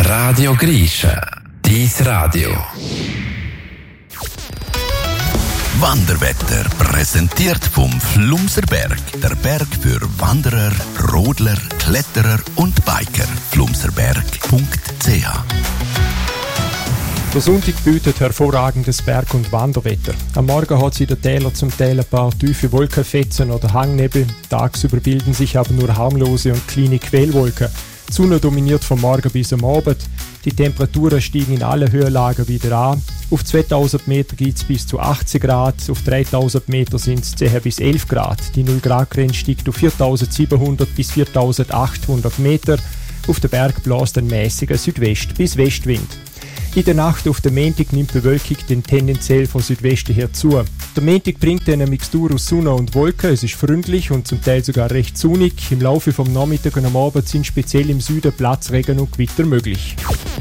Radio Grischa, dies Radio. Wanderwetter präsentiert vom Flumserberg. Der Berg für Wanderer, Rodler, Kletterer und Biker. flumserberg.ch. Der Sonntag bietet hervorragendes Berg- und Wanderwetter. Am Morgen hat sie der Täler zum Teil ein paar tiefe Wolkenfetzen oder Hangnebel. Tagsüber bilden sich aber nur harmlose und kleine Quellwolken. Die Sonne dominiert vom Morgen bis am Abend. Die Temperaturen steigen in allen Höhenlagen wieder an. Auf 2000 Meter gibt es bis zu 18 Grad, auf 3000 Meter sind es 10 bis 11 Grad. Die 0-Grad-Grenze steigt auf 4700 bis 4800 Meter. Auf den Berg bläst ein mäßiger Südwest- bis Westwind. In der Nacht auf den Montag nimmt die Bewölkung tendenziell von Südwesten her zu. Der Montag bringt eine Mixtur aus Sonne und Wolken. Es ist freundlich und zum Teil sogar recht sonnig. Im Laufe vom Nachmittag und am Abend sind speziell im Süden Platzregen und Gewitter möglich.